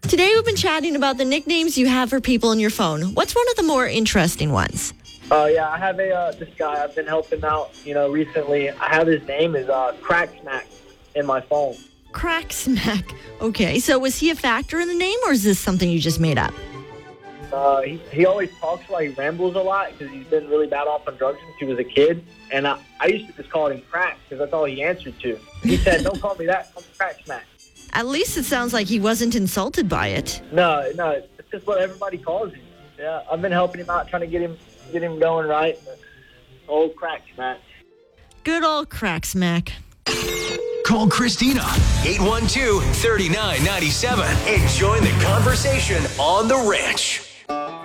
Today we've been chatting about the nicknames you have for people in your phone. What's one of the more interesting ones? Yeah, I have this guy I've been helping out, recently. I have his name is Crack Smack in my phone. Crack Smack. Okay, so was he a factor in the name, or is this something you just made up? He always talks like he rambles a lot because he's been really bad off on drugs since he was a kid. And I used to just call him Crack because that's all he answered to. He said, "Don't call me that, call me Crack Smack." At least it sounds like he wasn't insulted by it. No, it's just what everybody calls him. Yeah, I've been helping him out, trying to get him going right. Old Crack Smack. Good old Crack Smack. Call Christina, 812-3997, and join the conversation on The Ranch.